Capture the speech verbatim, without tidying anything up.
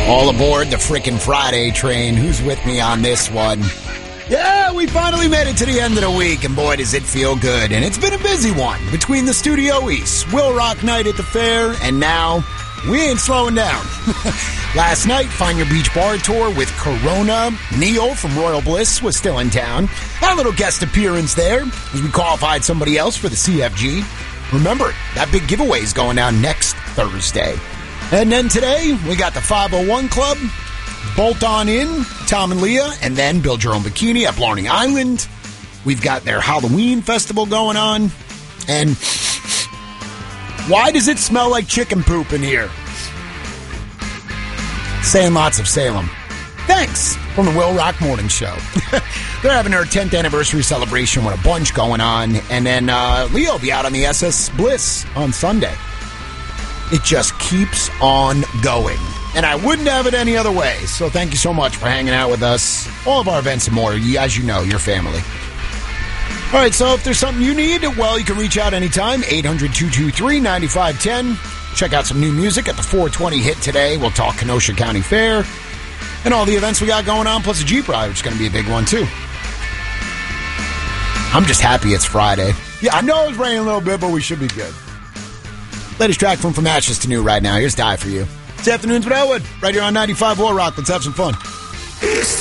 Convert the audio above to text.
All aboard the frickin' Friday train. Who's with me on this one? Yeah, we finally made it to the end of the week, and boy, does it feel good. And it's been a busy one between the Studio East, Will Rock Night at the fair, and now we ain't slowing down. Last night, Find Your Beach Bar Tour with Corona. Neil from Royal Bliss was still in town. Had a little guest appearance there as we qualified somebody else for the C F G. Remember, that big giveaway is going down next Thursday. And then today, we got the five oh one Club, Bolt On In, Tom and Leah, and then Build Your Own Bikini at Blarney Island. We've got their Halloween festival going on. And why does it smell like chicken poop in here? Saying lots of Salem. Thanks from the Will Rock Morning Show. They're having their tenth anniversary celebration with a bunch going on. And then uh, Leo will be out on the S S Bliss on Sunday. It just keeps on going. And I wouldn't have it any other way. So thank you so much for hanging out with us. All of our events and more. As you know, your family. All right, so if there's something you need, well, you can reach out anytime. eight hundred, two two three, nine five one zero. Check out some new music at the four twenty hit today. We'll talk Kenosha County Fair. And all the events we got going on, plus a Jeep ride, which is going to be a big one, too. I'm just happy it's Friday. Yeah, I know it's raining a little bit, but we should be good. Latest track from From Ashes to New right now. Here's Die For You. It's Afternoons with Elwood, right here on ninety-five War Rock. Let's have some fun. It's